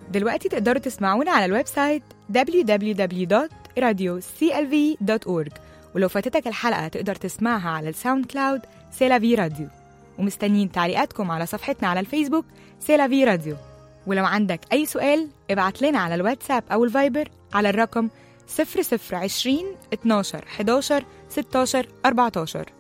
دلوقتي تقدروا تسمعونا على الويب سايت www.radioclv.org، ولو فاتتك الحلقة تقدر تسمعها على الساوند كلاود سيلافي راديو. ومستنيين تعليقاتكم على صفحتنا على الفيسبوك سيلافي راديو. ولو عندك أي سؤال ابعت لنا على الواتساب أو الفايبر على الرقم 0020 12 11 16 14.